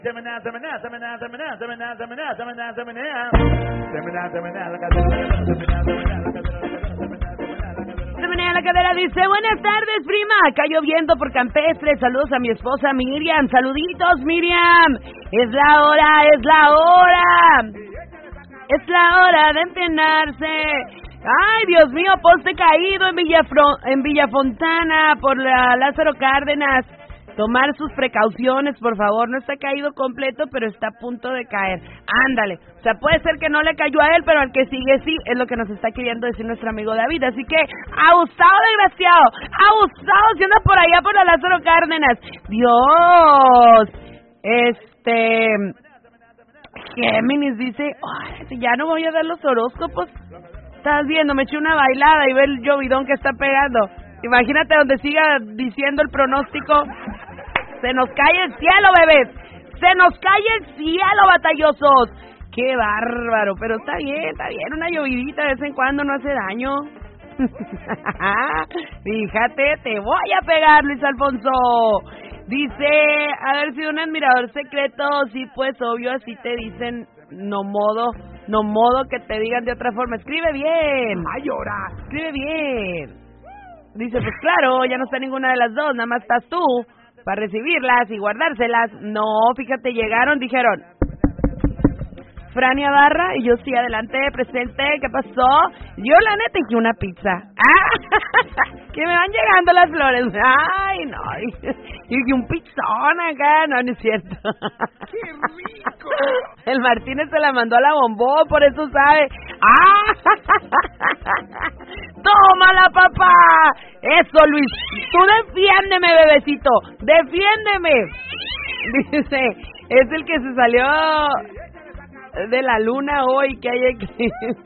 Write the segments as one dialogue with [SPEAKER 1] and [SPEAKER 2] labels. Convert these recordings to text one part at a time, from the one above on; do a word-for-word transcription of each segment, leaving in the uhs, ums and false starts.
[SPEAKER 1] De manera la cadera dice, buenas tardes, prima, acá lloviendo por Campestre, saludos a mi esposa Miriam, saluditos Miriam, es la hora, es la hora, es la hora de empenarse. Ay, Dios mío, poste caído en Villafro- en Villafontana por la Lázaro Cárdenas. Tomar sus precauciones, por favor. No está caído completo, pero está a punto de caer. Ándale. O sea, puede ser que no le cayó a él, pero al que sigue sí, es lo que nos está queriendo decir nuestro amigo David. Así que, abusado, desgraciado. Abusado, si anda por allá por la Lázaro Cárdenas. Dios. Este... Géminis dice, ay, ya no voy a dar los horóscopos. Estás viendo, me eché una bailada y ve el llovidón que está pegando. Imagínate donde siga diciendo el pronóstico. Se nos cae el cielo, bebés. Se nos cae el cielo, batallosos. Qué bárbaro, pero está bien, está bien. Una llovidita de vez en cuando no hace daño. Fíjate, te voy a pegar, Luis Alfonso. Dice, haber sido un admirador secreto. Sí, pues obvio, así te dicen. No modo, no modo que te digan de otra forma. Escribe bien.
[SPEAKER 2] Ay, llora.
[SPEAKER 1] Escribe bien. Dice, pues claro, ya no está ninguna de las dos, nada más estás tú para recibirlas y guardárselas. No, fíjate, llegaron, dijeron, Frania Barra, y yo sí, adelante, presente, ¿qué pasó? Yo la neta dije una pizza. ¡Ah! Que me van llegando las flores. Ay, no, y dije un pizzón acá, no, no es cierto.
[SPEAKER 2] ¡Qué rico!
[SPEAKER 1] El Martínez se la mandó a la bombó, por eso sabe. ¡Ah! ¡Tómala, papá! Eso, Luis, tú defiéndeme, bebecito, defiéndeme. Dice, es el que se salió de la luna hoy, que hay aquí.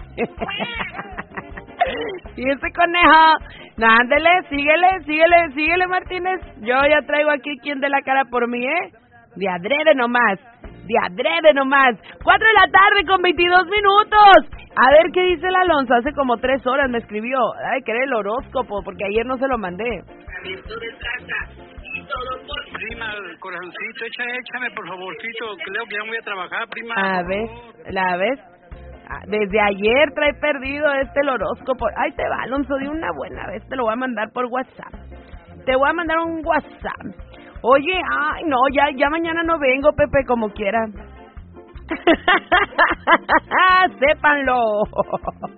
[SPEAKER 1] Y ese conejo, no, ándele, síguele, síguele, síguele, Martínez. Yo ya traigo aquí quien dé la cara por mí, ¿eh? De adrede nomás, de adrede nomás. Cuatro de la tarde con veintidós minutos. A ver qué dice el Alonso, hace como tres horas me escribió. Ay, que era el horóscopo, porque ayer no se lo mandé.
[SPEAKER 3] Prima, corazoncito, echa, échame por favorcito, creo que ya voy a trabajar, prima.
[SPEAKER 1] A ver, ¿la ves? Desde ayer trae perdido este el horóscopo. Ay, te va, Alonso, de una buena vez te lo voy a mandar por WhatsApp. Te voy a mandar un WhatsApp. Oye, ay, no, ya ya mañana no vengo, Pepe, como quiera. Sépanlo.